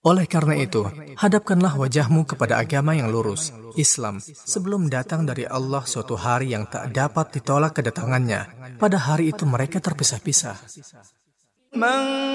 Oleh karena itu, hadapkanlah wajahmu kepada agama yang lurus, Islam, sebelum datang dari Allah suatu hari yang tak dapat ditolak kedatangannya. Pada hari itu mereka terpisah-pisah.